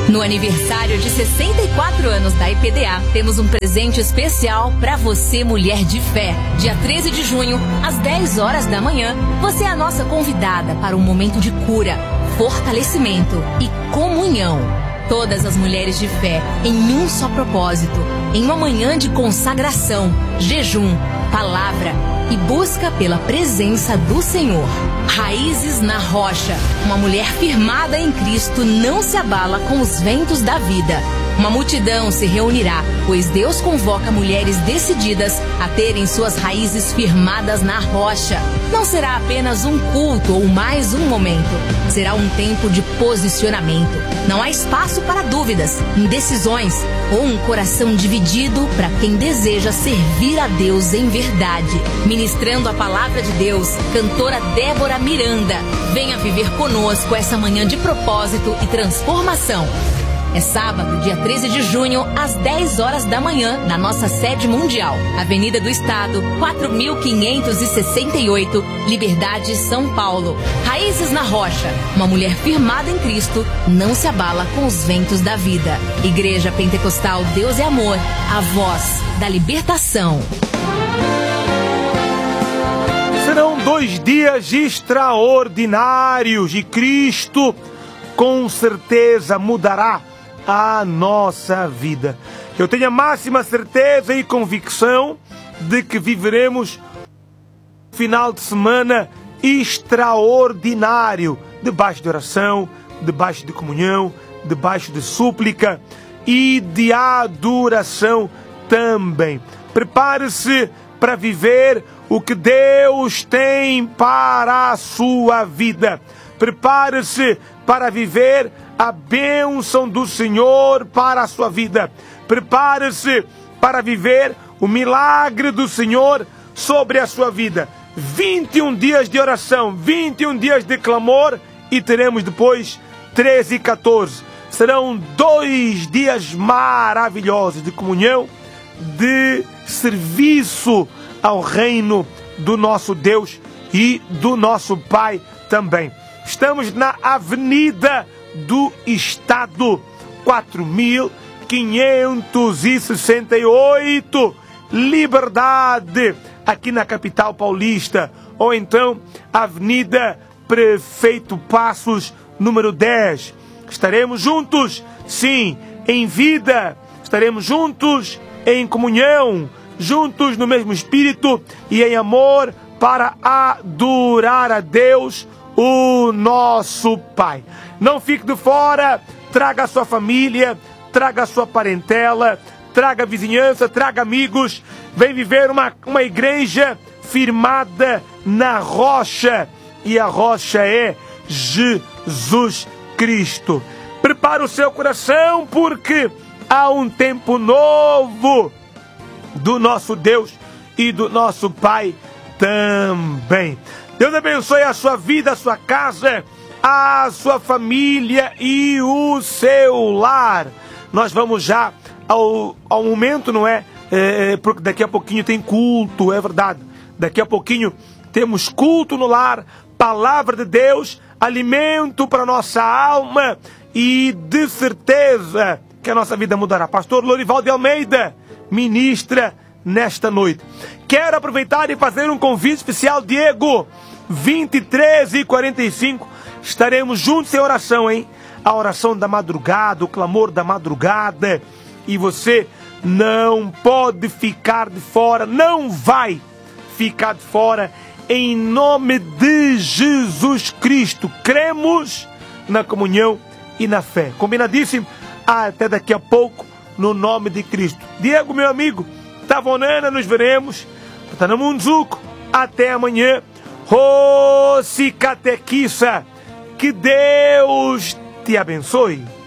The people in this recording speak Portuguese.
No aniversário de 64 anos da IPDA, temos um presente especial para você, mulher de fé. Dia 13 de junho, às 10 horas da manhã, você é a nossa convidada para um momento de cura, fortalecimento e comunhão. Todas as mulheres de fé em um só propósito, em uma manhã de consagração, jejum, palavra e busca pela presença do Senhor. Raízes na rocha. Uma mulher firmada em Cristo não se abala com os ventos da vida. Uma multidão se reunirá, pois Deus convoca mulheres decididas a terem suas raízes firmadas na rocha. Não será apenas um culto ou mais um momento. Será um tempo de posicionamento. Não há espaço para dúvidas, indecisões ou um coração dividido para quem deseja servir a Deus em verdade. Ministrando a palavra de Deus, cantora Débora Miranda. Venha viver conosco essa manhã de propósito e transformação. É sábado, dia 13 de junho, às 10 horas da manhã, na nossa sede mundial. Avenida do Estado, 4568, Liberdade, São Paulo. Raízes na rocha. Uma mulher firmada em Cristo não se abala com os ventos da vida. Igreja Pentecostal Deus é Amor, a voz da libertação. Serão 2 dias extraordinários e Cristo com certeza mudará a nossa vida. Eu tenho a máxima certeza e convicção de que viveremos um final de semana extraordinário, debaixo de oração, debaixo de comunhão, debaixo de súplica e de adoração também. Prepare-se para viver o que Deus tem para a sua vida. Prepare-se para viver a bênção do Senhor para a sua vida. Prepare-se para viver o milagre do Senhor sobre a sua vida. 21 dias de oração, 21 dias de clamor e teremos depois 13 e 14. Serão 2 dias maravilhosos de comunhão, de serviço ao reino do nosso Deus e do nosso Pai também. Estamos na Avenida do Estado, 4568, Liberdade, aqui na capital paulista. Ou então, Avenida Prefeito Passos, número 10. Estaremos juntos, sim, em vida. Estaremos juntos em comunhão, juntos no mesmo espírito e em amor para adorar a Deus, o nosso Pai. Não fique de fora, traga a sua família, traga a sua parentela, traga a vizinhança, traga amigos. Vem viver uma igreja firmada na rocha. E a rocha é Jesus Cristo. Prepare o seu coração, porque há um tempo novo do nosso Deus e do nosso Pai também. Deus abençoe a sua vida, a sua casa, a sua família e o seu lar. Nós vamos já ao momento, não é? Porque daqui a pouquinho tem culto, é verdade. Daqui a pouquinho temos culto no lar, palavra de Deus, alimento para nossa alma e de certeza que a nossa vida mudará. Pastor Lorival de Almeida ministra nesta noite. Quero aproveitar e fazer um convite especial, Diego. 23h45 estaremos juntos em oração, hein? A oração da madrugada, o clamor da madrugada. E você não pode ficar de fora, não vai ficar de fora, em nome de Jesus Cristo. Cremos na comunhão e na fé. Combinadíssimo? Até daqui a pouco, no nome de Cristo. Diego, meu amigo, Tavonana, nos veremos. Tanamunzuco, até amanhã. Rossi Catequissa, que Deus te abençoe.